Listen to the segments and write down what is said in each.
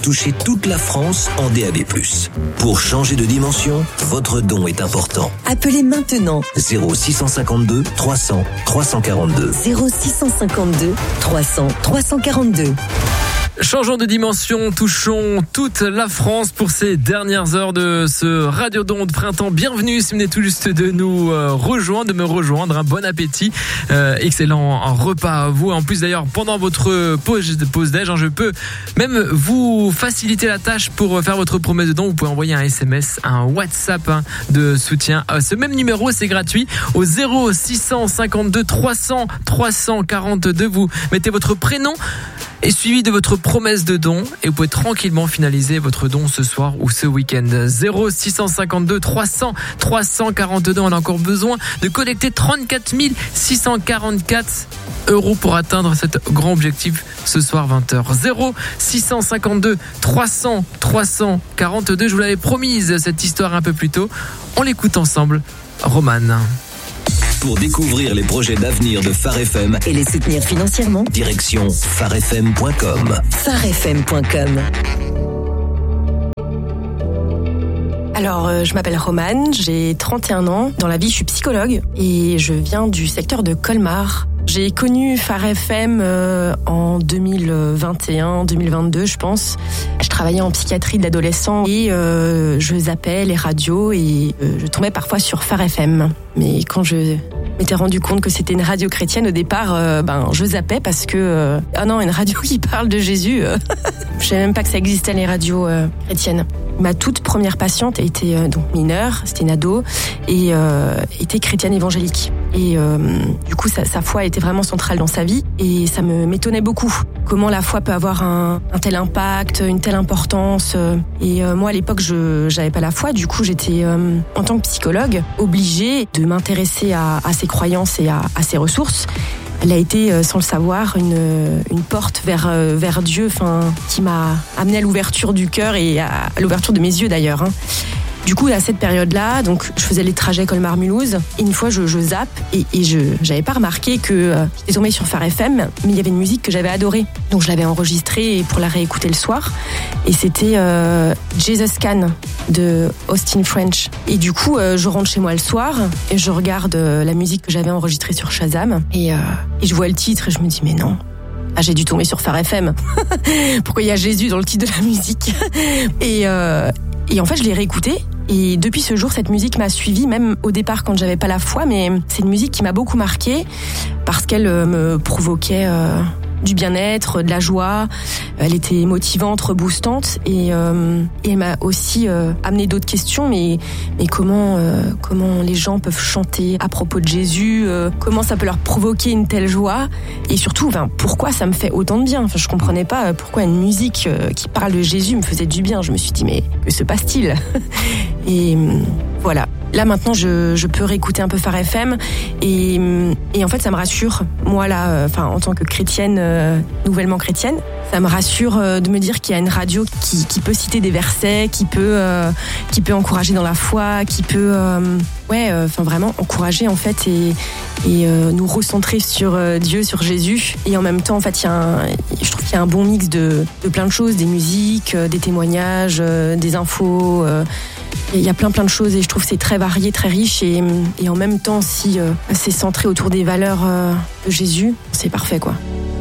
toucher toute la France en DAB+. Pour changer de dimension, votre don est important. Appelez maintenant 0652 300 342. 0652 300 342. Changeons de dimension, touchons toute la France pour ces dernières heures de ce Radiodon de printemps. Bienvenue si vous venez tout juste de nous rejoindre, de me rejoindre. Un bon appétit, excellent repas à vous. En plus d'ailleurs, pendant votre pause déj, je peux même vous faciliter la tâche pour faire votre promesse de don. Vous pouvez envoyer un SMS, un WhatsApp de soutien à ce même numéro, c'est gratuit, au 0652 300 342. Vous mettez votre prénom et suivi de votre promesse de don et vous pouvez tranquillement finaliser votre don ce soir ou ce week-end. 0652 300 342. On a encore besoin de collecter 34 644 € pour atteindre cet grand objectif ce soir 20h. 0652 300 342. Je vous l'avais promise cette histoire un peu plus tôt. On l'écoute ensemble. Romane. Pour découvrir les projets d'avenir de Phare FM et les soutenir financièrement, direction pharefm.com. pharefm.com. Alors, je m'appelle Romane, j'ai 31 ans. Dans la vie, je suis psychologue et je viens du secteur de Colmar. J'ai connu Phare FM en 2021-2022, je pense. Je travaillais en psychiatrie de l'adolescent et je zappais les radios et je tombais parfois sur Phare FM. Mais quand je m'étais rendu compte que c'était une radio chrétienne, au départ, je zappais parce que une radio qui parle de Jésus. Je savais même pas que ça existait, les radios chrétiennes. Ma toute première patiente était donc mineure, c'était une ado, et était chrétienne évangélique. Et du coup, sa foi était vraiment centrale dans sa vie, et ça m'étonnait beaucoup. Comment la foi peut avoir un tel impact, une telle importance. Et moi, à l'époque, je n'avais pas la foi. Du coup, j'étais, en tant que psychologue, obligée de m'intéresser à ses croyances et à ses ressources. Elle a été, sans le savoir, une porte vers Dieu, qui m'a amenée à l'ouverture du cœur et à l'ouverture de mes yeux d'ailleurs. Du coup, à cette période-là, donc je faisais les trajets Colmar-Mulhouse. Et une fois, je zappe et j'avais pas remarqué que j'étais tombée sur Phare FM, mais il y avait une musique que j'avais adorée. Donc je l'avais enregistrée pour la réécouter le soir. Et c'était Jesus Can de Austin French. Et du coup, je rentre chez moi le soir et je regarde la musique que j'avais enregistrée sur Shazam. Et je vois le titre et je me dis, mais non. Ah, j'ai dû tomber sur Phare FM. Pourquoi il y a Jésus dans le titre de la musique? Et en fait, je l'ai réécouté. Et depuis ce jour, cette musique m'a suivie, même au départ quand j'avais pas la foi, mais c'est une musique qui m'a beaucoup marquée parce qu'elle me provoquait du bien-être, de la joie. Elle était motivante, reboostante et elle m'a aussi amené d'autres questions. Mais comment les gens peuvent chanter à propos de Jésus, comment ça peut leur provoquer une telle joie et surtout, pourquoi ça me fait autant de bien. Je comprenais pas pourquoi une musique qui parle de Jésus me faisait du bien. Je me suis dit mais que se passe-t-il? Et voilà. Là maintenant, je peux réécouter un peu Phare FM et en fait, ça me rassure. Moi là, en tant que chrétienne, nouvellement chrétienne, ça me rassure de me dire qu'il y a une radio qui peut citer des versets, qui peut encourager dans la foi, qui peut vraiment encourager en fait et nous recentrer sur Dieu, sur Jésus. Et en même temps, en fait, je trouve qu'il y a un bon mix de plein de choses, des musiques, des témoignages, des infos. Il y a plein de choses et je trouve que c'est très varié, très riche et en même temps, si c'est centré autour des valeurs de Jésus, c'est parfait quoi.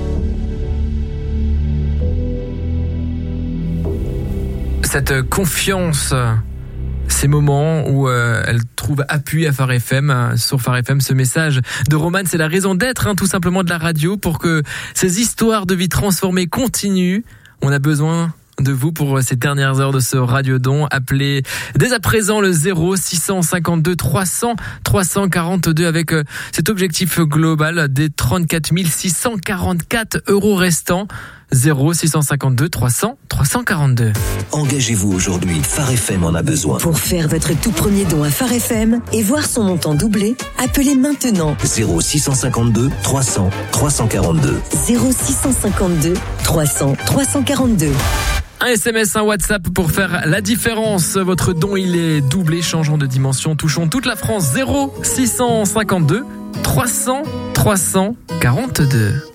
Cette confiance, ces moments où elle trouve appui à Phare FM, sur Phare FM, ce message de Romane, c'est la raison d'être, tout simplement de la radio, pour que ces histoires de vie transformées continuent. On a besoin de vous pour ces dernières heures de ce Radiodon. Appelez dès à présent le 0652 300 342 avec cet objectif global des 34 644 € restants. 0652 300 342. Engagez-vous aujourd'hui, Phare FM en a besoin. Pour faire votre tout premier don à Phare FM et voir son montant doubler, appelez maintenant 0652 300 342. 0652 300 342. Un SMS, un WhatsApp pour faire la différence. Votre don, il est doublé. Changeons de dimension. Touchons toute la France. 0652 300 342.